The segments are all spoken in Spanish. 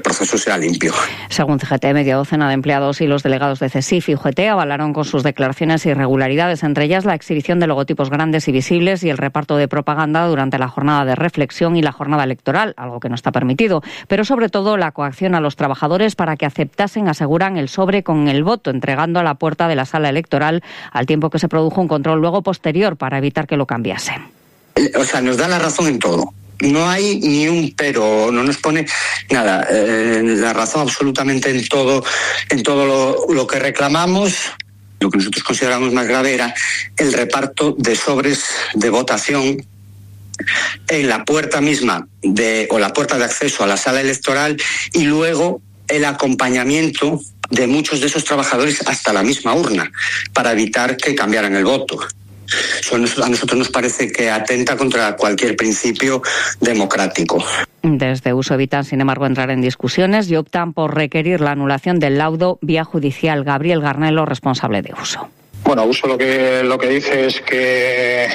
proceso sea limpio. Según CGT, media docena de empleados y los delegados de CSIF y UGT avalaron con sus declaraciones irregularidades, entre ellas la exhibición de logotipos grandes y visibles y el reparto de propaganda durante la jornada de reflexión y la jornada electoral, algo que no está permitido, pero sobre todo la coacción a los trabajadores para que aceptasen, aseguran, el sobre con el voto, entregando a la puerta de la sala electoral, al tiempo que se produjo un control luego posterior para evitar que lo cambiasen. O sea, nos da la razón en todo. No hay ni un pero, no nos pone nada. La razón absolutamente en todo lo que reclamamos. Lo que nosotros consideramos más grave era el reparto de sobres de votación en la puerta misma o la puerta de acceso a la sala electoral, y luego el acompañamiento de muchos de esos trabajadores hasta la misma urna para evitar que cambiaran el voto. Eso a nosotros nos parece que atenta contra cualquier principio democrático. Desde Uso evitan, sin embargo, entrar en discusiones y optan por requerir la anulación del laudo vía judicial. Gabriel Garnelo, responsable de Uso. Bueno, Uso lo que dice es que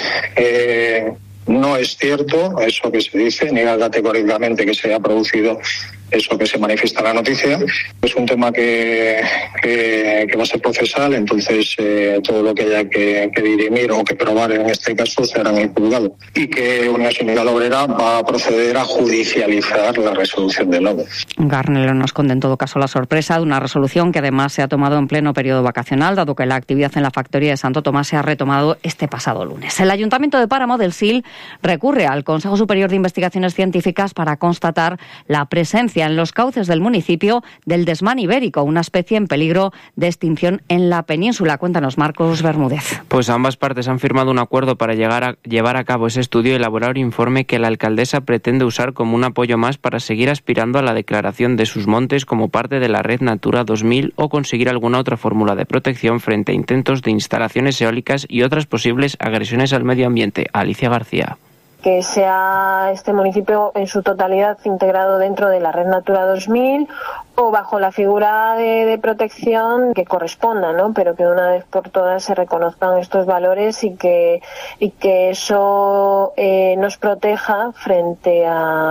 no es cierto eso que se dice, niega categóricamente que se haya producido eso que se manifiesta en la noticia. Es un tema que va a ser procesal, entonces todo lo que haya que dirimir o que probar en este caso se hará en el juzgado. Y que Unión Sindical Obrera va a proceder a judicializar la resolución del laudo. Garnelo no esconde en todo caso la sorpresa de una resolución que además se ha tomado en pleno periodo vacacional, dado que la actividad en la factoría de Santo Tomás se ha retomado este pasado lunes. El Ayuntamiento de Páramo del Sil recurre al Consejo Superior de Investigaciones Científicas para constatar la presencia en los cauces del municipio del desmán ibérico, una especie en peligro de extinción en la península. Cuéntanos, Marcos Bermúdez. Pues ambas partes han firmado un acuerdo para llevar a cabo ese estudio y elaborar un informe que la alcaldesa pretende usar como un apoyo más para seguir aspirando a la declaración de sus montes como parte de la red Natura 2000 o conseguir alguna otra fórmula de protección frente a intentos de instalaciones eólicas y otras posibles agresiones al medio ambiente. Alicia García. Que sea este municipio en su totalidad integrado dentro de la red Natura 2000 o bajo la figura de protección que corresponda, ¿no? Pero que de una vez por todas se reconozcan estos valores y que eso nos proteja frente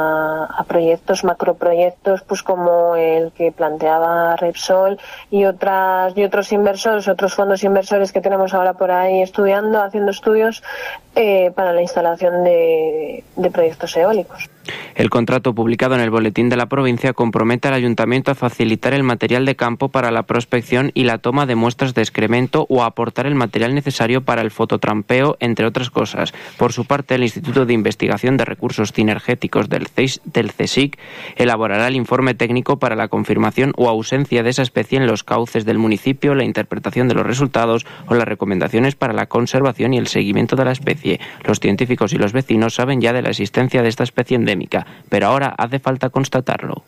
a proyectos, macroproyectos, pues como el que planteaba Repsol y otros inversores, otros fondos inversores que tenemos ahora por ahí haciendo estudios para la instalación de proyectos eólicos. El contrato publicado en el Boletín de la provincia compromete al ayuntamiento a facilitar el material de campo para la prospección y la toma de muestras de excremento o a aportar el material necesario para el fototrampeo, entre otras cosas. Por su parte, el Instituto de Investigación de Recursos Cinegéticos del CSIC elaborará el informe técnico para la confirmación o ausencia de esa especie en los cauces del municipio, la interpretación de los resultados o las recomendaciones para la conservación y el seguimiento de la especie. Los científicos y los vecinos saben ya de la existencia de esta especie endémica, pero ahora hace falta constatarlo.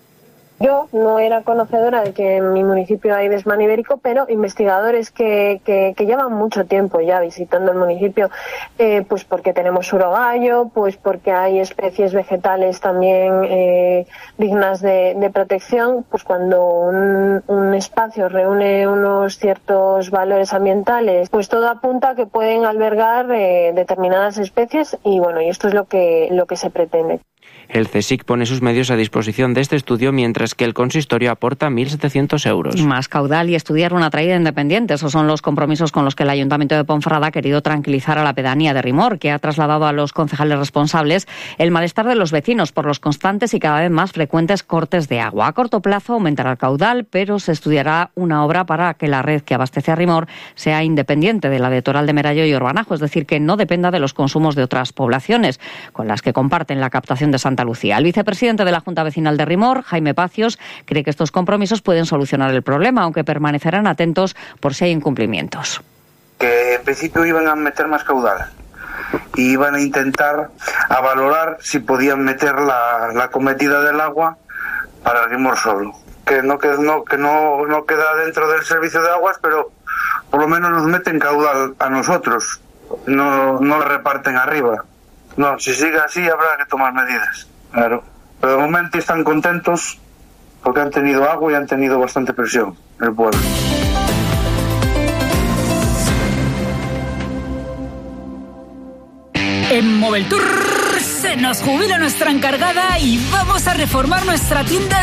Yo no era conocedora de que en mi municipio hay desmán ibérico, pero investigadores que llevan mucho tiempo ya visitando el municipio, pues porque tenemos urogallo, pues porque hay especies vegetales también dignas de protección, pues cuando un espacio reúne unos ciertos valores ambientales, pues todo apunta a que pueden albergar determinadas especies y bueno, y esto es lo que se pretende. El CSIC pone sus medios a disposición de este estudio, mientras que el consistorio aporta 1.700 euros. Más caudal y estudiar una traída independiente. Esos son los compromisos con los que el Ayuntamiento de Ponferrada ha querido tranquilizar a la pedanía de Rimor, que ha trasladado a los concejales responsables el malestar de los vecinos por los constantes y cada vez más frecuentes cortes de agua. A corto plazo aumentará el caudal, pero se estudiará una obra para que la red que abastece a Rimor sea independiente de la de Toral de Merayo y Orbanajo, es decir, que no dependa de los consumos de otras poblaciones con las que comparten la captación de Santa Lucía. El vicepresidente de la Junta Vecinal de Rimor, Jaime Pacios, cree que estos compromisos pueden solucionar el problema, aunque permanecerán atentos por si hay incumplimientos. Que en principio iban a meter más caudal y iban a intentar a valorar si podían meter la cometida del agua para Rimor solo. Que no queda dentro del servicio de aguas, pero por lo menos nos meten caudal a nosotros, no lo reparten arriba. No, si sigue así habrá que tomar medidas, claro. Pero de momento están contentos porque han tenido agua y han tenido bastante presión el pueblo. En Moveltour se nos jubila nuestra encargada y vamos a reformar nuestra tienda